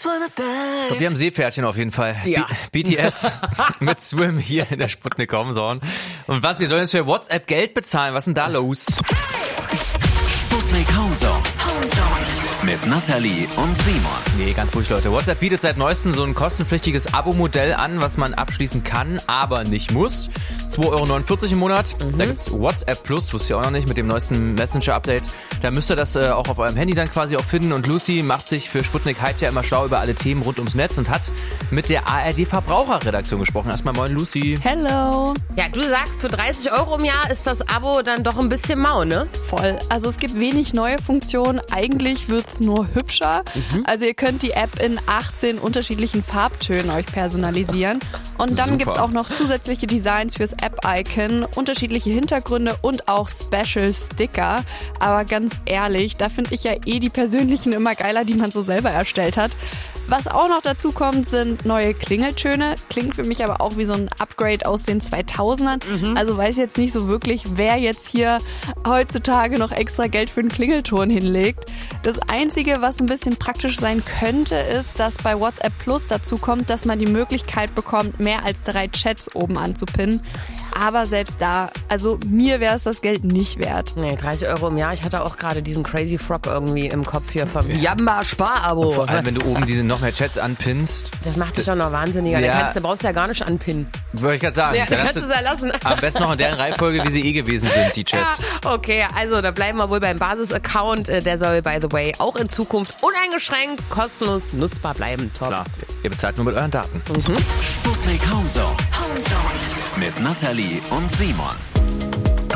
Wir haben Seepferdchen auf jeden Fall. Ja. BTS mit Swim hier in der Sputnik Homezone. Und was, wir sollen jetzt für WhatsApp Geld bezahlen. Was ist denn da los? Sputnik Homezone. Mit Nathalie und Simon. Nee, ganz ruhig, Leute. WhatsApp bietet seit neuestem so ein kostenpflichtiges Abo-Modell an, was man abschließen kann, aber nicht muss. 2,49 € im Monat. Da gibt's WhatsApp Plus, wusste ich auch noch nicht, mit dem neuesten Messenger-Update. Da müsst ihr das auch auf eurem Handy dann quasi auch finden. Und Lucy macht sich für Sputnik Hype ja immer schlau über alle Themen rund ums Netz und hat mit der ARD-Verbraucherredaktion gesprochen. Erstmal moin, Lucy. Hello. Ja, du sagst, für 30 € im Jahr ist das Abo dann doch ein bisschen mau, ne? Voll. Also es gibt wenig neue Funktionen. Eigentlich wird's nur hübscher. Also ihr könnt die App in 18 unterschiedlichen Farbtönen euch personalisieren. Und dann Super. gibt's auch noch zusätzliche Designs fürs App-Icon, unterschiedliche Hintergründe und auch Special-Sticker. Aber ganz ehrlich, da finde ich ja die persönlichen immer geiler, die man so selber erstellt hat. Was auch noch dazu kommt, sind neue Klingeltöne. Klingt für mich aber auch wie so ein Upgrade aus den 2000ern. Also weiß jetzt nicht so wirklich, wer jetzt hier heutzutage noch extra Geld für einen Klingelton hinlegt. Das Einzige, was ein bisschen praktisch sein könnte, ist, dass bei WhatsApp Plus dazu kommt, dass man die Möglichkeit bekommt, mehr als 3 Chats oben anzupinnen. Aber selbst da, also mir wäre es das Geld nicht wert. Nee, 30 € im Jahr. Ich hatte auch gerade diesen Crazy Frog irgendwie im Kopf hier vom Jamba-Spar-Abo. Vor allem, wenn du oben diese noch mehr Chats anpinnst. Das macht dich doch noch wahnsinniger. Ja. Da brauchst du ja gar nicht anpinnen. Wollte ich gerade sagen. Ja, Dann dann hast kannst du es ja lassen. am besten noch in der Reihenfolge, wie sie gewesen sind, die Chats. Ja, okay, also da bleiben wir wohl beim Basis-Account. Der soll, by the way, auch in Zukunft uneingeschränkt kostenlos nutzbar bleiben. Top. Klar, ihr bezahlt nur mit euren Daten. Sputnik Homezone. Mit Nathalie und Simon.